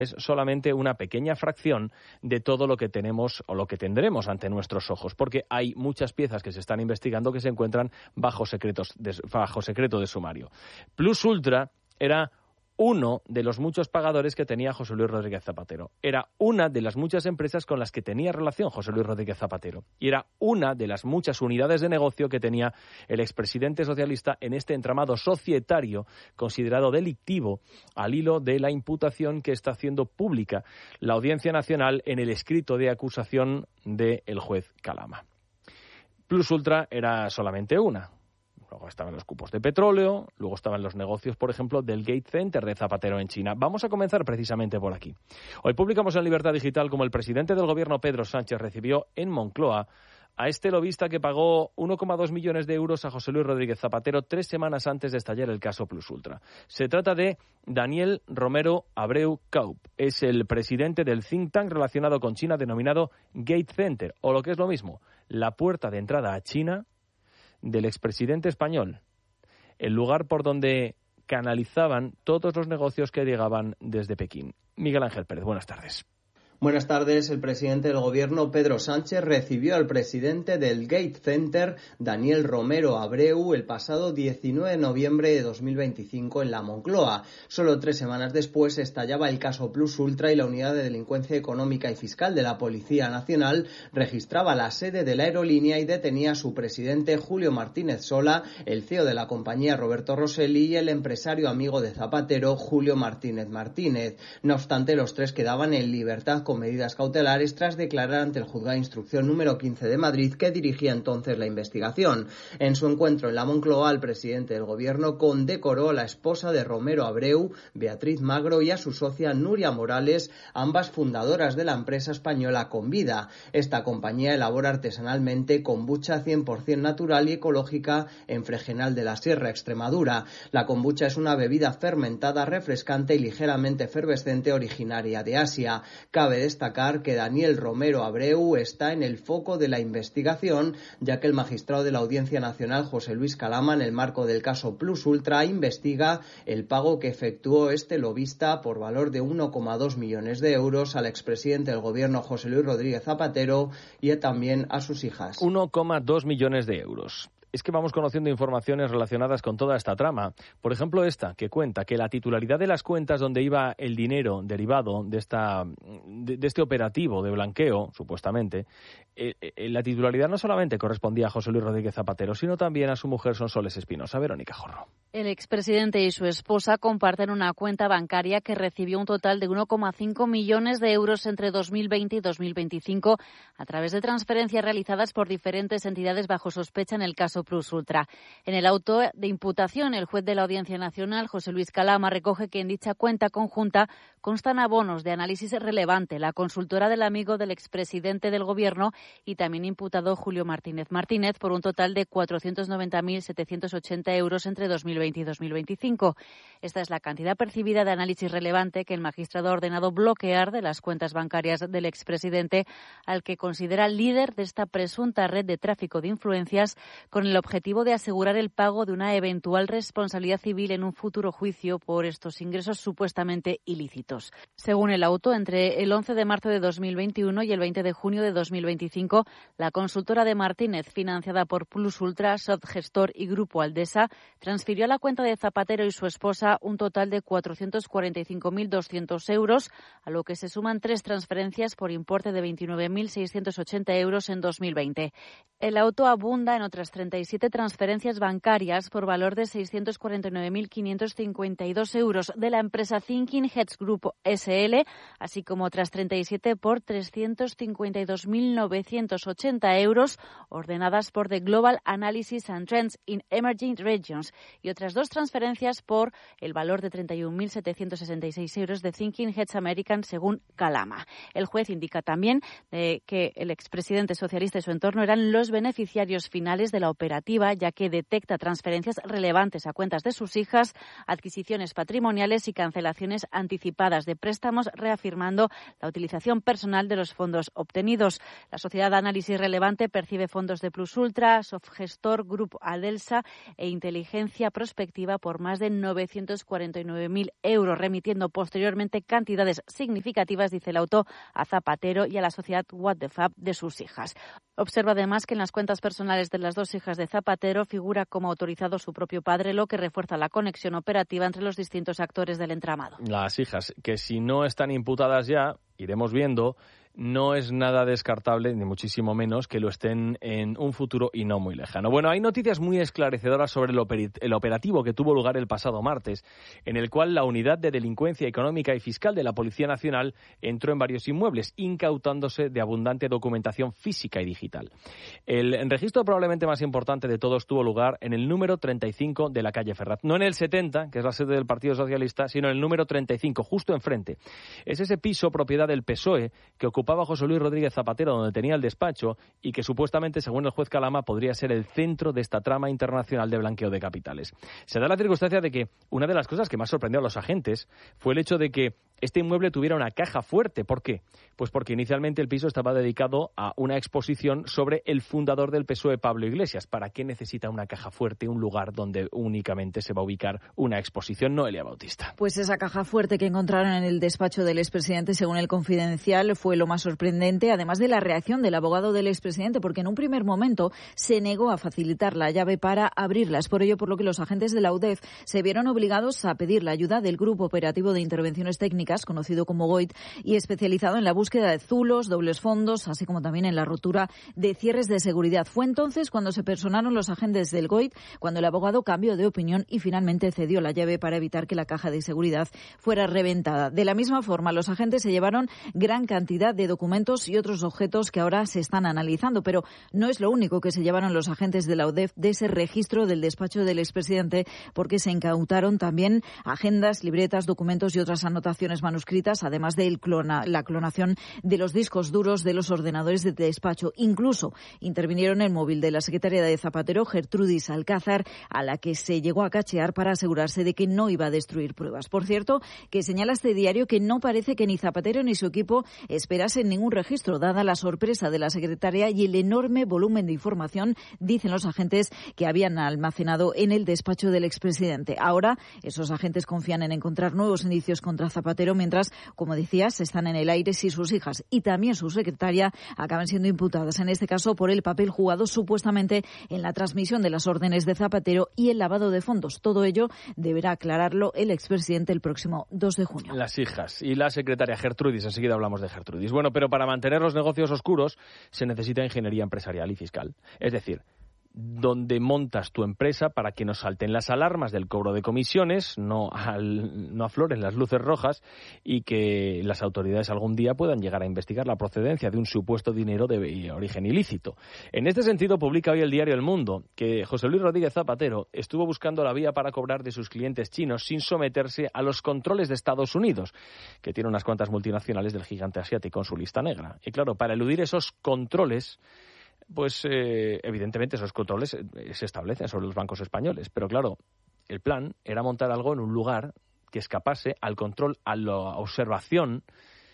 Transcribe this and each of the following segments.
es solamente una pequeña fracción de todo lo que tenemos o lo que tendremos ante nuestros ojos, porque hay muchas piezas que se están investigando que se encuentran bajo secreto de sumario. Plus Ultra era uno de los muchos pagadores que tenía José Luis Rodríguez Zapatero. Era una de las muchas empresas con las que tenía relación José Luis Rodríguez Zapatero. Y era una de las muchas unidades de negocio que tenía el expresidente socialista en este entramado societario considerado delictivo al hilo de la imputación que está haciendo pública la Audiencia Nacional en el escrito de acusación del juez Calama. Plus Ultra era solamente una. Luego estaban los cupos de petróleo, luego estaban los negocios, por ejemplo, del Gate Center de Zapatero en China. Vamos a comenzar precisamente por aquí. Hoy publicamos en Libertad Digital cómo el presidente del gobierno, Pedro Sánchez, recibió en Moncloa a este lobista que pagó 1,2 millones de euros a José Luis Rodríguez Zapatero 3 semanas antes de estallar el caso Plus Ultra. Se trata de Daniel Romero Abreu Kaup. Es el presidente del think tank relacionado con China denominado Gate Center, o lo que es lo mismo, la puerta de entrada a China del expresidente español, el lugar por donde canalizaban todos los negocios que llegaban desde Pekín. Miguel Ángel Pérez, buenas tardes. Buenas tardes. El presidente del gobierno, Pedro Sánchez, recibió al presidente del Gate Center, Daniel Romero Abreu, el pasado 19 de noviembre de 2025 en la Moncloa. Solo 3 semanas después estallaba el caso Plus Ultra y la Unidad de Delincuencia Económica y Fiscal de la Policía Nacional registraba la sede de la aerolínea y detenía a su presidente, Julio Martínez Sola, el CEO de la compañía, Roberto Rosselli, y el empresario amigo de Zapatero, Julio Martínez Martínez. No obstante, los tres quedaban en libertad con medidas cautelares tras declarar ante el juzgado de instrucción número 15 de Madrid, que dirigía entonces la investigación. En su encuentro en la Moncloa, el presidente del gobierno condecoró a la esposa de Romero Abreu, Beatriz Magro, y a su socia Nuria Morales, ambas fundadoras de la empresa española Convida. Esta compañía elabora artesanalmente kombucha 100% natural y ecológica en Fregenal de la Sierra, Extremadura. La kombucha es una bebida fermentada, refrescante y ligeramente efervescente originaria de Asia. Cabe destacar que Daniel Romero Abreu está en el foco de la investigación, ya que el magistrado de la Audiencia Nacional, José Luis Calama, en el marco del caso Plus Ultra, investiga el pago que efectuó este lobista por valor de 1,2 millones de euros al expresidente del gobierno, José Luis Rodríguez Zapatero, y también a sus hijas. 1,2 millones de euros. Es que vamos conociendo informaciones relacionadas con toda esta trama. Por ejemplo, esta, que cuenta que la titularidad de las cuentas donde iba el dinero derivado de este operativo de blanqueo, supuestamente, la titularidad no solamente correspondía a José Luis Rodríguez Zapatero, sino también a su mujer Sonsoles Espinosa. Verónica Jorro. El expresidente y su esposa comparten una cuenta bancaria que recibió un total de 1,5 millones de euros entre 2020 y 2025 a través de transferencias realizadas por diferentes entidades bajo sospecha en el caso Plus Ultra. En el auto de imputación, el juez de la Audiencia Nacional, José Luis Calama, recoge que en dicha cuenta conjunta constan abonos de análisis relevante, la consultora del amigo del expresidente del gobierno y también imputado Julio Martínez Martínez por un total de 490.780 euros entre 2020 y 2025. Esta es la cantidad percibida de análisis relevante que el magistrado ha ordenado bloquear de las cuentas bancarias del expresidente, al que considera líder de esta presunta red de tráfico de influencias, con el objetivo de asegurar el pago de una eventual responsabilidad civil en un futuro juicio por estos ingresos supuestamente ilícitos. Según el auto, entre el 11 de marzo de 2021 y el 20 de junio de 2025, la consultora de Martínez, financiada por Plus Ultra, Softgestor y Grupo Aldesa, transfirió a la cuenta de Zapatero y su esposa un total de 445.200 euros, a lo que se suman 3 transferencias por importe de 29.680 euros en 2020. El auto abunda en otras 37 transferencias bancarias por valor de 649.552 euros de la empresa Thinking Heads Group SL, así como otras 37 por 352.980 euros ordenadas por The Global Analysis and Trends in Emerging Regions, y otras 2 transferencias por el valor de 31.766 euros de Thinking Heads American, según Calama. El juez indica también que el expresidente socialista y su entorno eran los beneficiarios finales de la operativa, ya que detecta transferencias relevantes a cuentas de sus hijas, adquisiciones patrimoniales y cancelaciones anticipadas de préstamos, reafirmando la utilización personal de los fondos obtenidos. La sociedad sociedad de análisis relevante percibe fondos de Plus Ultra, Softgestor, Grupo Adelsa e Inteligencia Prospectiva por más de 949.000 euros, remitiendo posteriormente cantidades significativas, dice el auto, a Zapatero y a la sociedad What the Fab de sus hijas. Observa además que en las cuentas personales de las dos hijas de Zapatero figura como autorizado su propio padre, lo que refuerza la conexión operativa entre los distintos actores del entramado. Las hijas, que si no están imputadas ya, iremos viendo, no es nada descartable, ni muchísimo menos, que lo estén en un futuro y no muy lejano. Bueno, hay noticias muy esclarecedoras sobre el operativo que tuvo lugar el pasado martes, en el cual la Unidad de Delincuencia Económica y Fiscal de la Policía Nacional entró en varios inmuebles, incautándose de abundante documentación física y digital. El registro probablemente más importante de todos tuvo lugar en el número 35 de la calle Ferraz. No en el 70, que es la sede del Partido Socialista, sino en el número 35, justo enfrente. Es ese piso propiedad del PSOE que ocupaba José Luis Rodríguez Zapatero, donde tenía el despacho, y que supuestamente, según el juez Calama, podría ser el centro de esta trama internacional de blanqueo de capitales. Se da la circunstancia de que una de las cosas que más sorprendió a los agentes fue el hecho de que este inmueble tuviera una caja fuerte. ¿Por qué? Pues porque inicialmente el piso estaba dedicado a una exposición sobre el fundador del PSOE, Pablo Iglesias. ¿Para qué necesita una caja fuerte un lugar donde únicamente se va a ubicar una exposición? Noelia Bautista. Pues esa caja fuerte que encontraron en el despacho del expresidente, según el Confidencial, fue lo más sorprendente, además de la reacción del abogado del expresidente, porque en un primer momento se negó a facilitar la llave para abrirlas. Por ello, por lo que los agentes de la UDEF se vieron obligados a pedir la ayuda del Grupo Operativo de Intervenciones Técnicas, conocido como GOIT, y especializado en la búsqueda de zulos, dobles fondos, así como también en la rotura de cierres de seguridad. Fue entonces cuando se personaron los agentes del GOIT, cuando el abogado cambió de opinión y finalmente cedió la llave para evitar que la caja de seguridad fuera reventada. De la misma forma, los agentes se llevaron gran cantidad de documentos y otros objetos que ahora se están analizando, pero no es lo único que se llevaron los agentes de la UDEF de ese registro del despacho del expresidente, porque se incautaron también agendas, libretas, documentos y otras anotaciones manuscritas, además de la clonación de los discos duros de los ordenadores de despacho. Incluso intervinieron el móvil de la secretaria de Zapatero, Gertrudis Alcázar, a la que se llegó a cachear para asegurarse de que no iba a destruir pruebas. Por cierto, que señala este diario que no parece que ni Zapatero ni su equipo esperasen ningún registro, dada la sorpresa de la secretaria y el enorme volumen de información, dicen los agentes, que habían almacenado en el despacho del expresidente. Ahora, esos agentes confían en encontrar nuevos indicios contra Zapatero, mientras, como decías, están en el aire si sus hijas y también su secretaria acaban siendo imputadas, en este caso por el papel jugado supuestamente en la transmisión de las órdenes de Zapatero y el lavado de fondos. Todo ello deberá aclararlo el expresidente el próximo 2 de junio. Las hijas y la secretaria Gertrudis, enseguida hablamos de Gertrudis. Bueno, pero para mantener los negocios oscuros se necesita ingeniería empresarial y fiscal. Es decir, donde montas tu empresa para que no salten las alarmas del cobro de comisiones, no afloren las luces rojas y que las autoridades algún día puedan llegar a investigar la procedencia de un supuesto dinero de origen ilícito. En este sentido, publica hoy el diario El Mundo que José Luis Rodríguez Zapatero estuvo buscando la vía para cobrar de sus clientes chinos sin someterse a los controles de Estados Unidos, que tiene unas cuantas multinacionales del gigante asiático en su lista negra. Y claro, para eludir esos controles, pues evidentemente esos controles se establecen sobre los bancos españoles. Pero claro, el plan era montar algo en un lugar que escapase al control, a la observación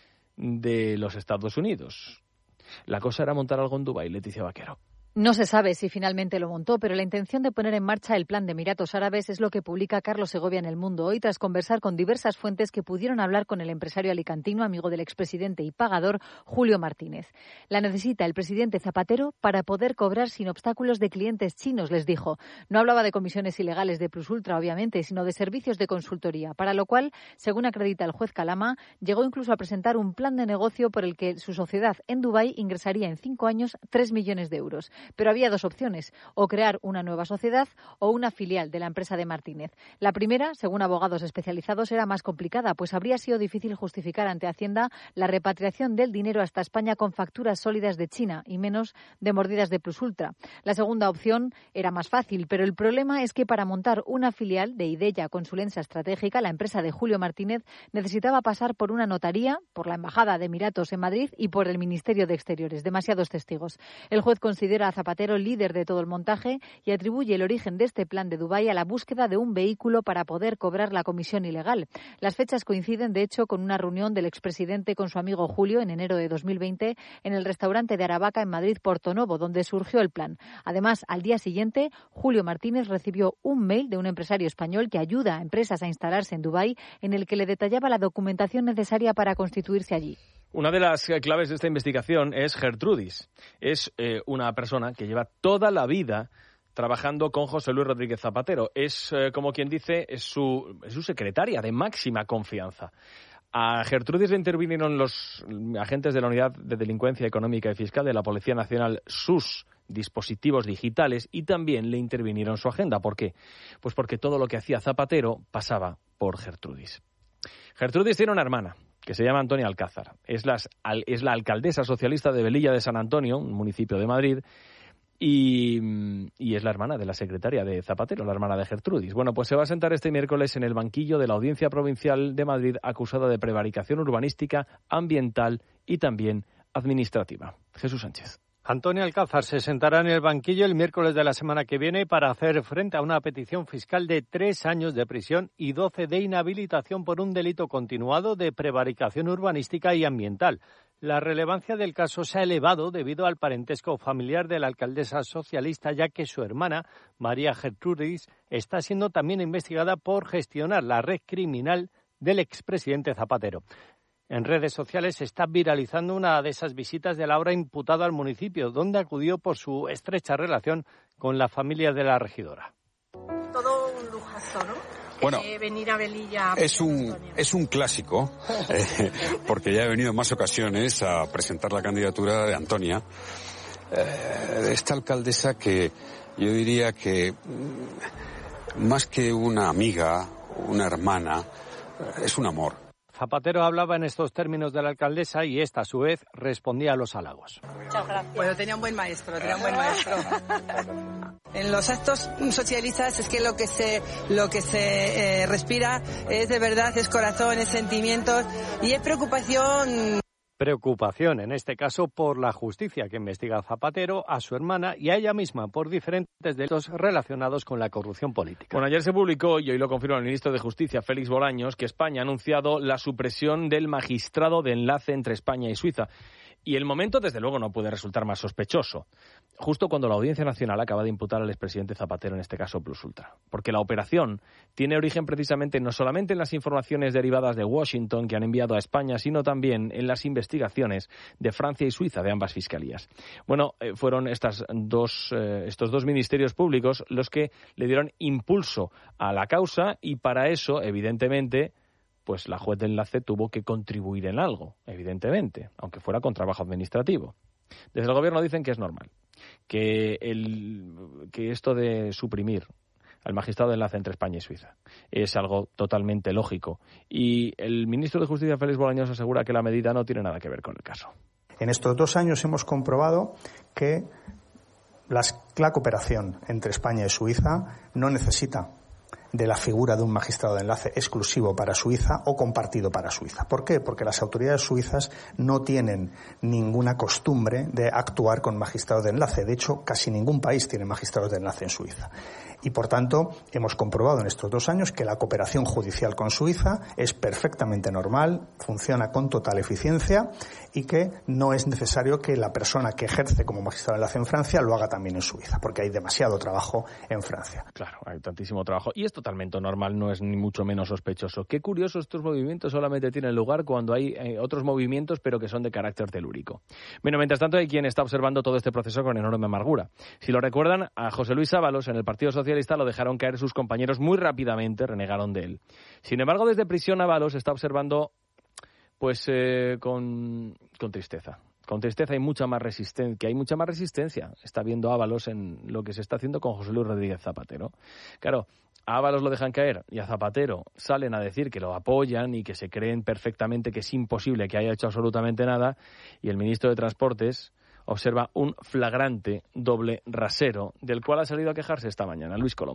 de los Estados Unidos. La cosa era montar algo en Dubái, Leticia Vaquero. No se sabe si finalmente lo montó, pero la intención de poner en marcha el plan de Emiratos Árabes es lo que publica Carlos Segovia en El Mundo hoy, tras conversar con diversas fuentes que pudieron hablar con el empresario alicantino, amigo del expresidente y pagador, Julio Martínez. La necesita el presidente Zapatero para poder cobrar sin obstáculos de clientes chinos, les dijo. No hablaba de comisiones ilegales de Plus Ultra, obviamente, sino de servicios de consultoría, para lo cual, según acredita el juez Calama, llegó incluso a presentar un plan de negocio por el que su sociedad en Dubái ingresaría en 5 años 3 millones de euros. Pero había dos opciones, o crear una nueva sociedad o una filial de la empresa de Martínez. La primera, según abogados especializados, era más complicada, pues habría sido difícil justificar ante Hacienda la repatriación del dinero hasta España con facturas sólidas de China y menos de mordidas de Plus Ultra. La segunda opción era más fácil, pero el problema es que para montar una filial de Ideya Consulencia Estratégica, la empresa de Julio Martínez, necesitaba pasar por una notaría, por la Embajada de Emiratos en Madrid y por el Ministerio de Exteriores. Demasiados testigos. El juez considera Zapatero, líder de todo el montaje, y atribuye el origen de este plan de Dubái a la búsqueda de un vehículo para poder cobrar la comisión ilegal. Las fechas coinciden, de hecho, con una reunión del expresidente con su amigo Julio en enero de 2020 en el restaurante de Aravaca en Madrid, Portonovo, donde surgió el plan. Además, al día siguiente, Julio Martínez recibió un mail de un empresario español que ayuda a empresas a instalarse en Dubái, en el que le detallaba la documentación necesaria para constituirse allí. Una de las claves de esta investigación es Gertrudis. Es una persona que lleva toda la vida trabajando con José Luis Rodríguez Zapatero. Es, como quien dice, es su secretaria de máxima confianza. A Gertrudis le intervinieron los agentes de la Unidad de Delincuencia Económica y Fiscal de la Policía Nacional, sus dispositivos digitales, y también le intervinieron su agenda. ¿Por qué? Pues porque todo lo que hacía Zapatero pasaba por Gertrudis. Gertrudis tiene una hermana que se llama Antonia Alcázar. Es la alcaldesa socialista de Velilla de San Antonio, un municipio de Madrid, y es la hermana de la secretaria de Zapatero, la hermana de Gertrudis. Bueno, pues se va a sentar este miércoles en el banquillo de la Audiencia Provincial de Madrid, acusada de prevaricación urbanística, ambiental y también administrativa. Jesús Sánchez. Antonia Alcázar se sentará en el banquillo el miércoles de la semana que viene para hacer frente a una petición fiscal de 3 años de prisión y 12 de inhabilitación por un delito continuado de prevaricación urbanística y ambiental. La relevancia del caso se ha elevado debido al parentesco familiar de la alcaldesa socialista, ya que su hermana, María Gertrudis, está siendo también investigada por gestionar la red criminal del expresidente Zapatero. En redes sociales se está viralizando una de esas visitas del ahora imputado al municipio, donde acudió por su estrecha relación con la familia de la regidora. Todo un lujazo, ¿no? Bueno, venir a Velilla es un clásico, porque ya he venido en más ocasiones a presentar la candidatura de Antonia, esta alcaldesa que yo diría que más que una amiga, una hermana, es un amor. Zapatero hablaba en estos términos de la alcaldesa y esta, a su vez, respondía a los halagos. Muchas gracias. Bueno, tenía un buen maestro. En los actos socialistas es que lo que se respira es de verdad, es corazón, es sentimientos y es preocupación. Preocupación, en este caso, por la justicia que investiga a Zapatero, a su hermana y a ella misma por diferentes delitos relacionados con la corrupción política. Bueno, ayer se publicó, y hoy lo confirma el ministro de Justicia, Félix Bolaños, que España ha anunciado la supresión del magistrado de enlace entre España y Suiza. Y el momento, desde luego, no puede resultar más sospechoso. Justo cuando la Audiencia Nacional acaba de imputar al expresidente Zapatero, en este caso Plus Ultra. Porque la operación tiene origen precisamente no solamente en las informaciones derivadas de Washington que han enviado a España, sino también en las investigaciones de Francia y Suiza, de ambas fiscalías. Bueno, fueron estos dos ministerios públicos los que le dieron impulso a la causa, y para eso, evidentemente, pues la juez de enlace tuvo que contribuir en algo, evidentemente, aunque fuera con trabajo administrativo. Desde el gobierno dicen que es normal, que esto de suprimir al magistrado de enlace entre España y Suiza es algo totalmente lógico. Y el ministro de Justicia, Félix Bolaños, asegura que la medida no tiene nada que ver con el caso. En estos 2 años hemos comprobado que la cooperación entre España y Suiza no necesita de la figura de un magistrado de enlace exclusivo para Suiza o compartido para Suiza. ¿Por qué? Porque las autoridades suizas no tienen ninguna costumbre de actuar con magistrados de enlace. De hecho, casi ningún país tiene magistrados de enlace en Suiza. Y, por tanto, hemos comprobado en estos 2 años que la cooperación judicial con Suiza es perfectamente normal, funciona con total eficiencia y que no es necesario que la persona que ejerce como magistrado de enlace en Francia lo haga también en Suiza, porque hay demasiado trabajo en Francia. Claro, hay tantísimo trabajo. Y es totalmente normal, no es ni mucho menos sospechoso. Qué curioso, estos movimientos solamente tienen lugar cuando hay otros movimientos, pero que son de carácter telúrico. Bueno, mientras tanto, hay quien está observando todo este proceso con enorme amargura. Si lo recuerdan, a José Luis Ábalos en el Partido Socialista lo dejaron caer sus compañeros muy rápidamente, renegaron de él. Sin embargo, desde prisión Ábalos está observando pues con tristeza. Con tristeza hay mucha más resistencia. Está viendo Ábalos en lo que se está haciendo con José Luis Rodríguez Zapatero. Claro, a Ábalos lo dejan caer y a Zapatero salen a decir que lo apoyan y que se creen perfectamente que es imposible que haya hecho absolutamente nada, y el ministro de Transportes observa un flagrante doble rasero, del cual ha salido a quejarse esta mañana Luis Colom.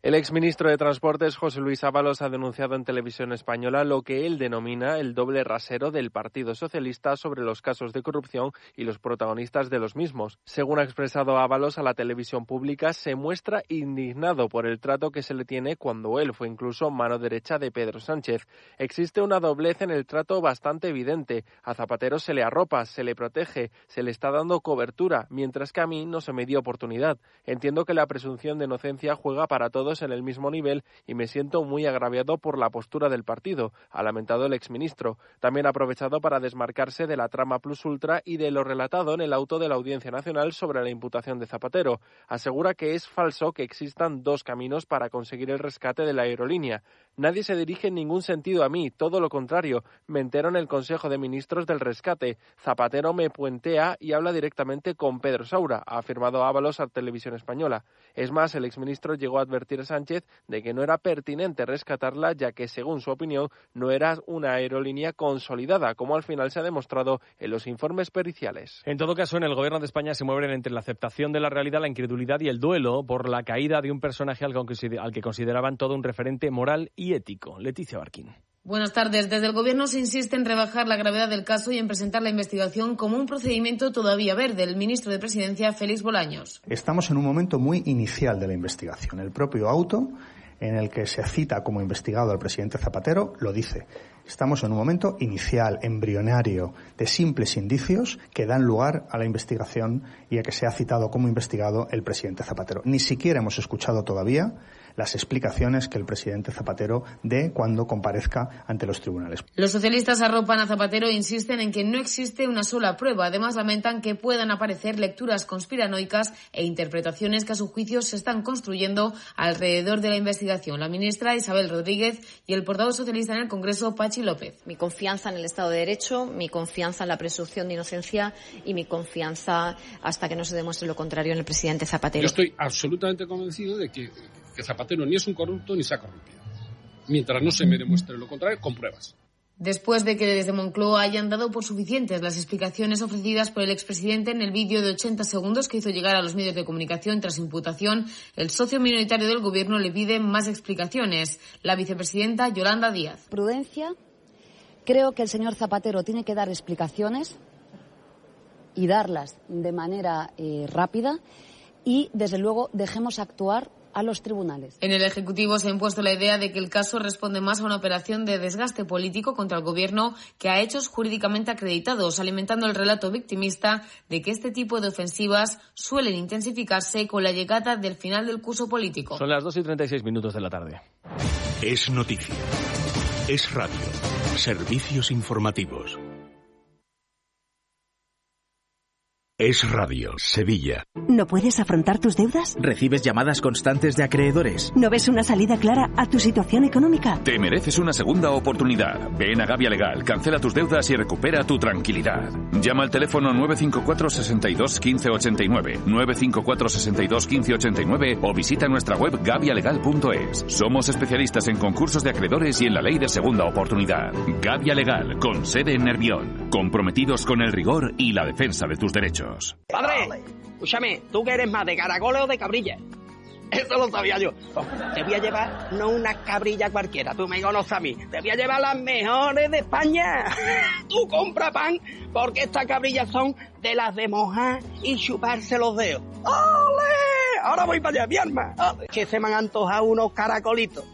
El exministro de Transportes, José Luis Ábalos, ha denunciado en Televisión Española lo que él denomina el doble rasero del Partido Socialista sobre los casos de corrupción y los protagonistas de los mismos. Según ha expresado Ábalos a la televisión pública, se muestra indignado por el trato que se le tiene cuando él fue incluso mano derecha de Pedro Sánchez. Existe una doblez en el trato bastante evidente. A Zapatero se le arropa, se le protege, se le está dando cobertura, mientras que a mí no se me dio oportunidad. Entiendo que la presunción de inocencia juega para todos en el mismo nivel y me siento muy agraviado por la postura del partido, ha lamentado el exministro. También ha aprovechado para desmarcarse de la trama plus ultra y de lo relatado en el auto de la Audiencia Nacional sobre la imputación de Zapatero. Asegura que es falso que existan dos caminos para conseguir el rescate de la aerolínea. Nadie se dirige en ningún sentido a mí, todo lo contrario. Me entero en el Consejo de Ministros del rescate. Zapatero me puentea y habla directamente con Pedro Saura, ha afirmado Ábalos a Televisión Española. Es más, el exministro llegó a advertir a Sánchez de que no era pertinente rescatarla, ya que, según su opinión, no era una aerolínea consolidada, como al final se ha demostrado en los informes periciales. En todo caso, en el Gobierno de España se mueven entre la aceptación de la realidad, la incredulidad y el duelo por la caída de un personaje al que consideraban todo un referente moral y ético. Leticia Barquín. Buenas tardes. Desde el Gobierno se insiste en rebajar la gravedad del caso y en presentar la investigación como un procedimiento todavía verde. El ministro de Presidencia, Félix Bolaños. Estamos en un momento muy inicial de la investigación. El propio auto en el que se cita como investigado al presidente Zapatero lo dice. Estamos en un momento inicial, embrionario, de simples indicios que dan lugar a la investigación y a que sea citado como investigado el presidente Zapatero. Ni siquiera hemos escuchado todavía las explicaciones que el presidente Zapatero dé cuando comparezca ante los tribunales. Los socialistas arropan a Zapatero e insisten en que no existe una sola prueba. Además, lamentan que puedan aparecer lecturas conspiranoicas e interpretaciones que a su juicio se están construyendo alrededor de la investigación. La ministra Isabel Rodríguez y el portavoz socialista en el Congreso, Pachi López. Mi confianza en el Estado de Derecho, mi confianza en la presunción de inocencia y mi confianza hasta que no se demuestre lo contrario en el presidente Zapatero. Yo estoy absolutamente convencido de que Zapatero ni es un corrupto ni se ha corrompido. Mientras no se me demuestre lo contrario, con pruebas. Después de que desde Moncloa hayan dado por suficientes las explicaciones ofrecidas por el expresidente en el vídeo de 80 segundos que hizo llegar a los medios de comunicación tras imputación, el socio minoritario del Gobierno le pide más explicaciones. La vicepresidenta Yolanda Díaz. Prudencia. Creo que el señor Zapatero tiene que dar explicaciones y darlas de manera rápida y, desde luego, dejemos actuar a los tribunales. En el Ejecutivo se ha impuesto la idea de que el caso responde más a una operación de desgaste político contra el Gobierno que a hechos jurídicamente acreditados, alimentando el relato victimista de que este tipo de ofensivas suelen intensificarse con la llegada del final del curso político. Son las 2:36 de la tarde. Es noticia. Es radio. Servicios informativos. Es Radio, Sevilla. ¿No puedes afrontar tus deudas? ¿Recibes llamadas constantes de acreedores? ¿No ves una salida clara a tu situación económica? Te mereces una segunda oportunidad. Ven a Gavia Legal, cancela tus deudas y recupera tu tranquilidad. Llama al teléfono 954 62 15 89, 954 62 15 89 o visita nuestra web gavialegal.es. Somos especialistas en concursos de acreedores y en la ley de segunda oportunidad. Gavia Legal, con sede en Nervión. Comprometidos con el rigor y la defensa de tus derechos. Padre, escúchame, ¿tú qué eres más, de caracoles o de cabrilla? Eso lo sabía yo. Te voy a llevar no una cabrilla cualquiera, tú me conoces a mí. Te voy a llevar las mejores de España. Tú compra pan, porque estas cabrillas son de las de mojar y chuparse los dedos. ¡Ole! Ahora voy para allá, mi arma. ¡Ole! Que se me han antojado unos caracolitos.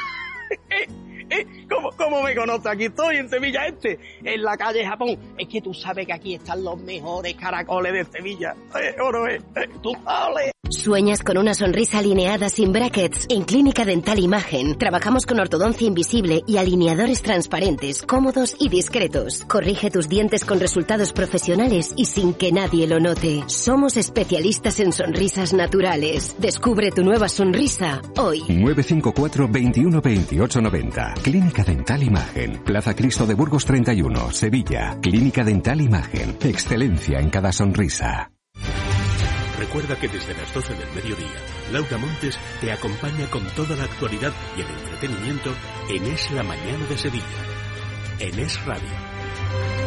¿Cómo me conoces? Aquí estoy, en Sevilla en la calle Japón. Es que tú sabes que aquí están los mejores caracoles de Sevilla. ¿Tú? ¡Ole! ¿Sueñas con una sonrisa alineada sin brackets? En Clínica Dental Imagen trabajamos con ortodoncia invisible y alineadores transparentes, cómodos y discretos. Corrige tus dientes con resultados profesionales y sin que nadie lo note. Somos especialistas en sonrisas naturales. Descubre tu nueva sonrisa hoy. 954 21 28 90. Clínica Dental Imagen. Plaza Cristo de Burgos 31, Sevilla. Clínica Dental Imagen. Excelencia en cada sonrisa. Recuerda que desde las 12 del mediodía, Laura Montes te acompaña con toda la actualidad y el entretenimiento en Es la Mañana de Sevilla. En Es Radio.